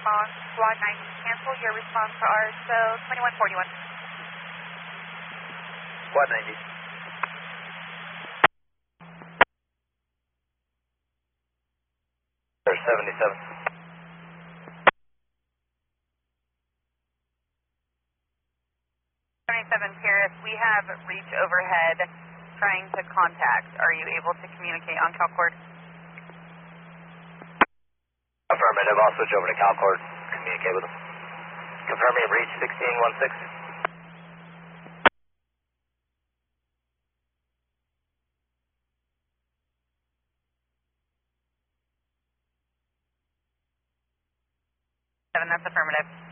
response. Squad 90, cancel your response to ours, so 2141. Squad 90. There's 77. 77 Paris, we have reach overhead trying to contact. Are you able to communicate on CalCord? Affirmative, I'll switch over to CalCord, communicate with them. Confirming reach 1616. That's affirmative.